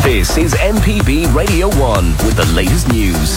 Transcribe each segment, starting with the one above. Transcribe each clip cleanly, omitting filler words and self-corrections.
This is MPB Radio 1 with the latest news.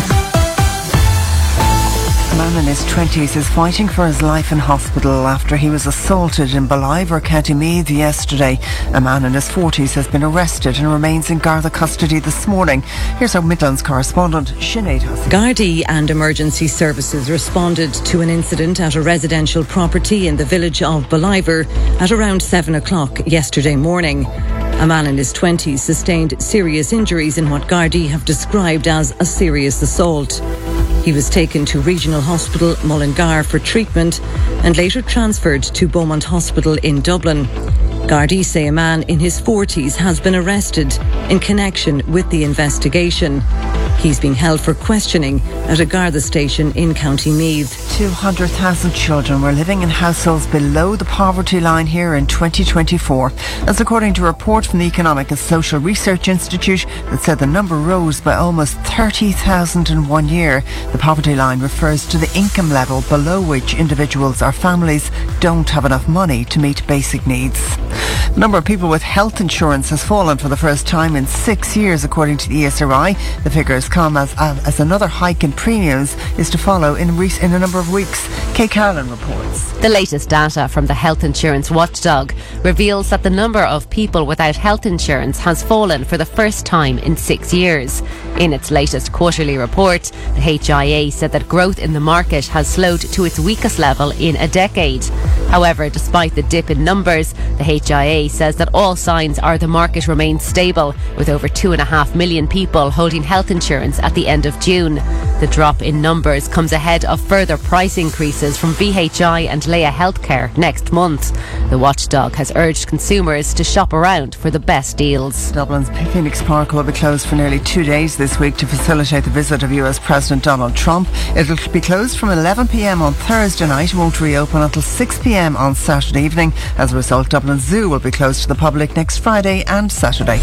A man in his 20s is fighting for his life in hospital after he was assaulted in Ballivor, County Meath yesterday. A man in his 40s has been arrested and remains in Garda custody this morning. Here's our Midlands correspondent, Sinead Hussey. Gardaí and emergency services responded to an incident at a residential property in the village of Ballivor at around 7 o'clock yesterday morning. A man in his 20s sustained serious injuries in what Gardaí have described as a serious assault. He was taken to Regional Hospital Mullingar for treatment and later transferred to Beaumont Hospital in Dublin. Gardaí say a man in his 40s has been arrested in connection with the investigation. He's being held for questioning at a Garda station in County Meath. 200,000 children were living in households below the poverty line here in 2024. That's according to a report from the Economic and Social Research Institute that said the number rose by almost 30,000 in 1 year. The poverty line refers to the income level below which individuals or families don't have enough money to meet basic needs. The number of people with health insurance has fallen for the first time in 6 years, according to the ESRI. The figures come as another hike in premiums is to follow in a number of weeks. Kay Carlin reports. The latest data from the Health Insurance Watchdog reveals that the number of people without health insurance has fallen for the first time in 6 years. In its latest quarterly report, the HIA said that growth in the market has slowed to its weakest level in a decade. However, despite the dip in numbers, the HIA says that all signs are the market remains stable, with over 2.5 million people holding health insurance at the end of June. The drop in numbers comes ahead of further price increases from VHI and Leia Healthcare next month. The watchdog has urged consumers to shop around for the best deals. Dublin's Phoenix Park will be closed for nearly 2 days this week to facilitate the visit of US President Donald Trump. It'll be closed from 11 p.m. on Thursday night, won't reopen until 6 p.m. on Saturday evening. As a result, Dublin Zoo will be closed to the public next Friday and Saturday.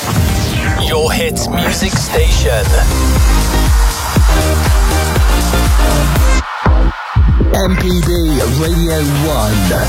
Your hits music station. MPB Radio 1.